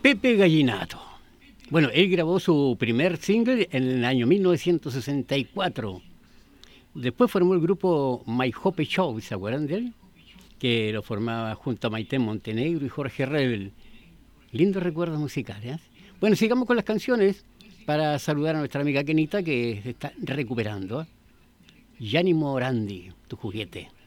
Pepe Gallinato. Bueno, él grabó su primer single en el año 1964. Después formó el grupo My Hope Show, ¿se acuerdan de él? Que lo formaba junto a Maite Montenegro y Jorge Rebel. Lindos recuerdos musicales. Bueno, sigamos con las canciones para saludar a nuestra amiga Kenita que se está recuperando. Gianni Morandi, tu juguete.